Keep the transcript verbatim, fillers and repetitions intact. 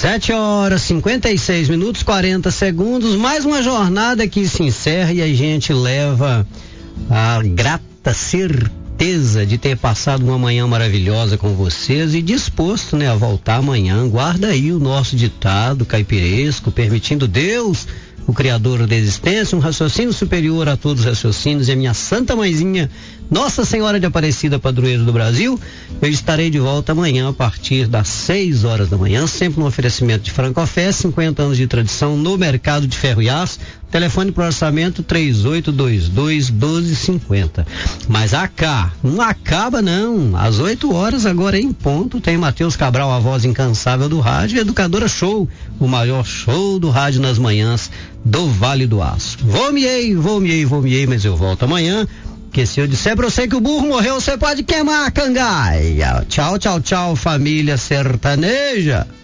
Sete horas, cinquenta e seis minutos, quarenta segundos, mais uma jornada que se encerra e a gente leva a grata certeza de ter passado uma manhã maravilhosa com vocês e disposto, né, a voltar amanhã. Guarda aí o nosso ditado caipiresco, permitindo Deus, o Criador da existência, um raciocínio superior a todos os raciocínios, e a minha Santa Mãezinha, Nossa Senhora de Aparecida, padroeira do Brasil. Eu estarei de volta amanhã a partir das seis horas da manhã, sempre no oferecimento de Francofé, cinquenta anos de tradição no mercado de ferro e aço. Telefone para o orçamento três oito dois dois, um dois cinco zero. Mas a cá, não acaba não. Às oito horas, agora em ponto, tem Matheus Cabral, a voz incansável do rádio, e Educadora Show, o maior show do rádio nas manhãs do Vale do Aço. Vou-me-ei, vou-me-ei, vou-me-ei, mas eu volto amanhã. Que se eu disser pra você que o burro morreu, você pode queimar a cangaia. Tchau, tchau, tchau, família sertaneja.